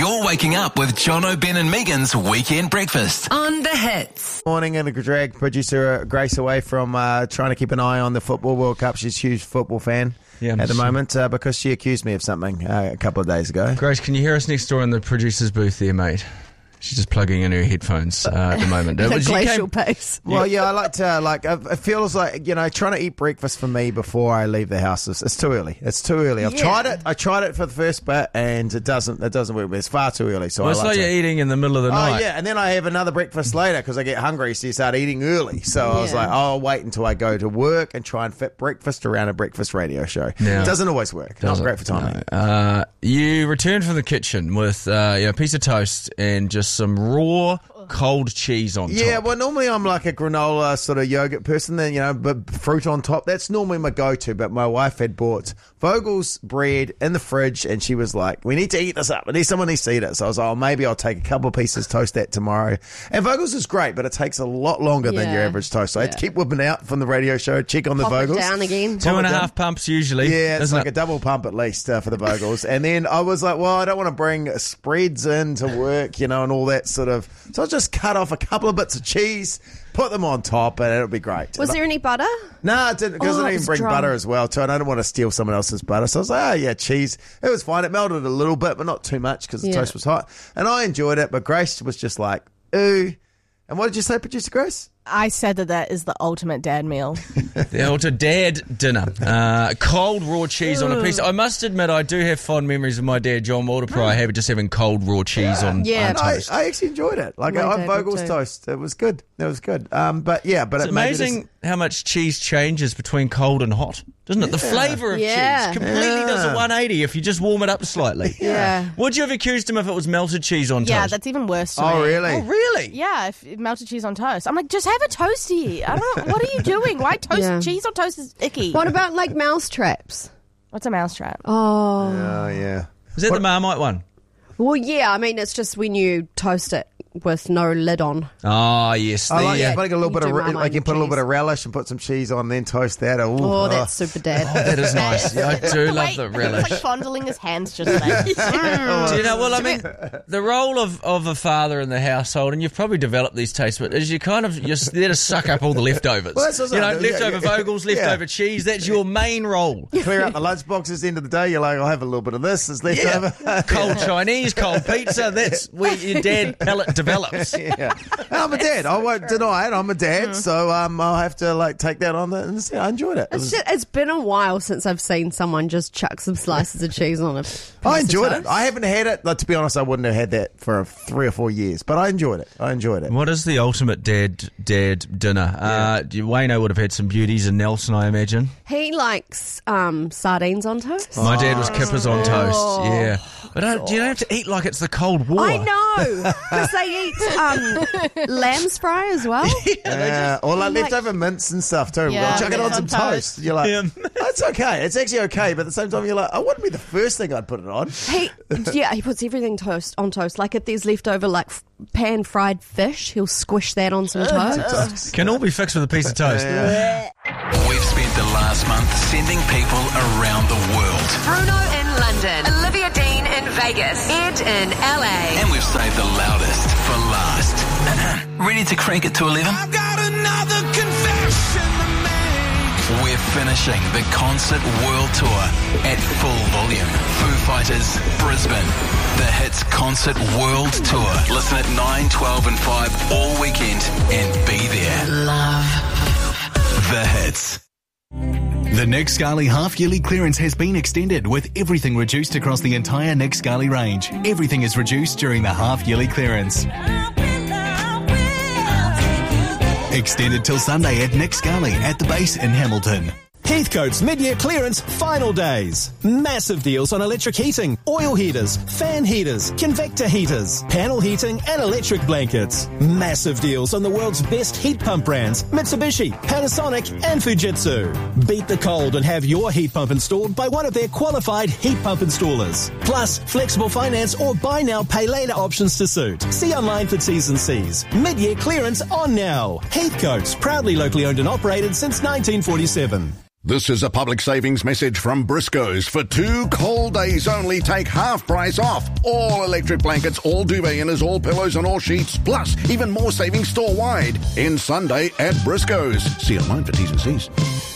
You're waking up with Jono, Ben and Megan's Weekend Breakfast on The Hits. Morning, and drag producer Grace away from trying to keep an eye on the Football World Cup. She's a huge football fan at the moment because she accused me of something a couple of days ago. Grace, can you hear us next door in the producer's booth there, mate? She's just plugging in her headphones at the moment. Glacial pace. Well, yeah, I like to, it feels like, trying to eat breakfast for me before I leave the house. It's too early. It's too early. I've tried it. I tried it for the first bit and it doesn't work. It's far too early. So it's like you're eating in the middle of the night. Oh, yeah, and then I have another breakfast later because I get hungry, so you start eating early. So I was like, I'll wait until I go to work and try and fit breakfast around a breakfast radio show. Yeah. It doesn't always work. Not great for timing. No. You returned from the kitchen with a piece of toast and just some raw cold cheese on top. Yeah, well, normally I'm like a granola sort of yogurt person, then, but fruit on top. That's normally my go-to, but my wife had bought Vogel's bread in the fridge, and she was like, we need to eat this up. Someone needs to eat it. So I was like, maybe I'll take a couple of pieces, toast that tomorrow. And Vogel's is great, but it takes a lot longer than your average toast. So I had to keep whipping out from the radio show, check on the Vogels. Down again. 2.5 pumps usually. Yeah, it's like a double pump at least for the Vogels. And then I was like, well, I don't want to bring spreads in to work, and all that sort of. So I just cut off a couple of bits of cheese, put them on top, and it'll be great. Was there any butter? No, I didn't, because I didn't even bring butter as well, too. And I didn't want to steal someone else's butter. So I was like, cheese. It was fine. It melted a little bit, but not too much because the toast was hot. And I enjoyed it, but Grace was just like, ooh. And what did you say, Producer Grace? I said that is the ultimate dad meal. The ultimate dad dinner. Cold raw cheese on a piece. I must admit, I do have fond memories of my dad, John Mulderpry, just having cold raw cheese on toast. I actually enjoyed it. Like, I Vogel's toast. It was good. It was good. But it's amazing how much cheese changes between cold and hot, doesn't it? The flavour of cheese completely does a 180 if you just warm it up slightly. Would you have accused him if it was melted cheese on toast? Yeah, that's even worse to me. Oh, really? Oh, really? Yeah, if melted cheese on toast. I'm like, just have a toasty. What are you doing? Why toast? Cheese on toast is icky. What about like mouse traps? What's a mouse trap? Oh, yeah. Is that the Marmite one? Well, yeah. I mean, it's just when you toast it with no lid on. Oh, yes. I like putting a little bit of you put a little bit of relish and put some cheese on, then toast that. That's super dad. That is nice. Yeah, I do love the relish. It's like fondling his hands just like. Do you know? Well, I mean, the role of a father in the household, and you've probably developed these tastes, but is you're there to suck up all the leftovers. Well, that's leftover Vogels, leftover cheese. That's your main role. Clear out the lunch boxes at the end of the day. You're like, I'll have a little bit of this. It's left over. Cold Chinese, cold pizza. That's where your dad palate develops. I'm a dad. I won't deny it. I'm a dad, so I'll have to take that on. I enjoyed it. It's been a while since I've seen someone just chuck some slices of cheese on it. I enjoyed it. I haven't had it. To be honest, I wouldn't have had that for 3 or 4 years, but I enjoyed it. What is the ultimate dad dinner? Wayno would have had some beauties in Nelson, I imagine. He likes sardines on toast. My dad was kippers on toast. Yeah, but you don't have to eat like it's the Cold War. I know, because they eat lamb's fry as well. Or leftover mints and stuff too. Yeah, chuck it on some toast. You're like, it's okay. It's actually okay, but at the same time, you're like, I wouldn't be the first thing I'd put it on. He puts everything on toast. Like if there's leftover pan fried fish, he'll squish that on some toast. Can all be fixed with a piece of toast. We've spent the last month sending people around the world. Bruno in London, Olivia Dean in Vegas, Ed in LA. And we've saved the loudest for last. Ready to crank it to 11? I've got another confession to make. We're finishing the concert world tour at full volume. Foo Fighters, Brisbane. The Hits Concert World Tour. Listen at 9, 12 and 5 all weekend and be there. Love. The Hits. The Nick Scali half-yearly clearance has been extended with everything reduced across the entire Nick Scali range. Everything is reduced during the half-yearly clearance. Extended till Sunday at Nick Scali at the base in Hamilton. Heathcote's mid-year clearance final days. Massive deals on electric heating, oil heaters, fan heaters, convector heaters, panel heating and electric blankets. Massive deals on the world's best heat pump brands, Mitsubishi, Panasonic and Fujitsu. Beat the cold and have your heat pump installed by one of their qualified heat pump installers. Plus, flexible finance or buy now, pay later options to suit. See online for T's and C's. Mid-year clearance on now. Heathcote's, proudly locally owned and operated since 1947. This is a public savings message from Briscoe's. For 2 cold days only, take half price off. All electric blankets, all duvet inners, all pillows and all sheets. Plus, even more savings store-wide. In Sunday at Briscoe's. See online for T's and C's.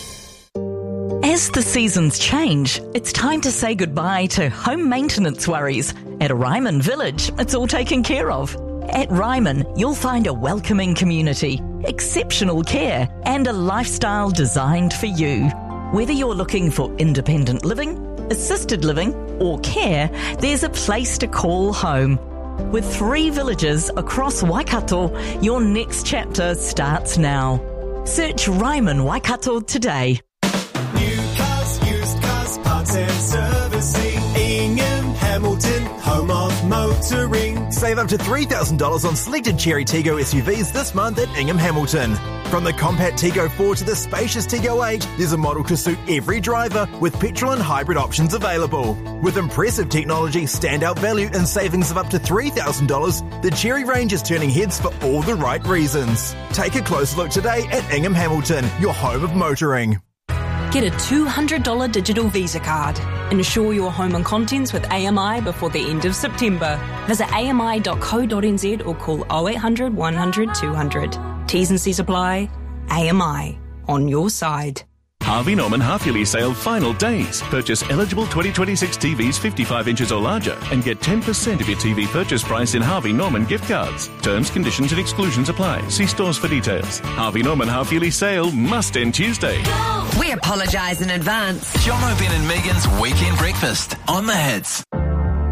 As the seasons change, it's time to say goodbye to home maintenance worries. At Ryman Village, it's all taken care of. At Ryman, you'll find a welcoming community, exceptional care, and a lifestyle designed for you. Whether you're looking for independent living, assisted living, or care, there's a place to call home. With 3 villages across Waikato, your next chapter starts now. Search Ryman Waikato today. New cars, used cars, parts and servicing. Ingham Hamilton, home of motoring. Save up to $3,000 on selected Cherry Tiggo SUVs this month at Ingham Hamilton. From the compact Tiggo 4 to the spacious Tiggo 8, there's a model to suit every driver with petrol and hybrid options available. With impressive technology, standout value and savings of up to $3,000, the Cherry range is turning heads for all the right reasons. Take a close look today at Ingham Hamilton, your home of motoring. Get a $200 digital Visa card. Insure your home and contents with AMI before the end of September. Visit ami.co.nz or call 0800 100 200. T's and C's apply. AMI. On your side. Harvey Norman half-yearly sale final days. Purchase eligible 2026 TVs 55 inches or larger and get 10% of your TV purchase price in Harvey Norman gift cards. Terms, conditions and exclusions apply. See stores for details. Harvey Norman half-yearly sale must end Tuesday. We apologise in advance. John O'Ben and Megan's Weekend Breakfast on the Hits.